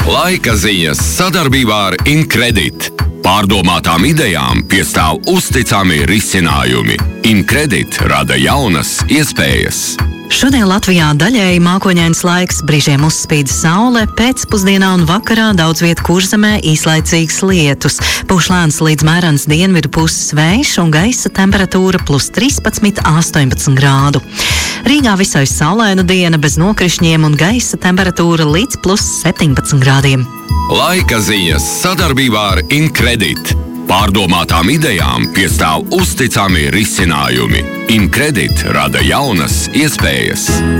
Laika ziņas sadarbībā ar Incredit. Pārdomātām idejām piestāv uzticami risinājumi. Incredit rada jaunas iespējas. Šodien Latvijā daļēji mākoņains laiks, brīžiem uzspīd saule, pēcpusdienā un vakarā daudz viet Kurzemē īslaicīgs lietus. Pūš lēns līdz mērens dienvidu puses vējš un gaisa temperatūra plus 13, 18 grādu. Rīgā visai saulaina diena bez nokrišņiem un gaisa temperatūra līdz plus 17 grādiem. Laika ziņas sadarbībā ar Incredit. Pārdomātām idejām piestāv uzticami risinājumi. Incredit rada jaunas iespējas.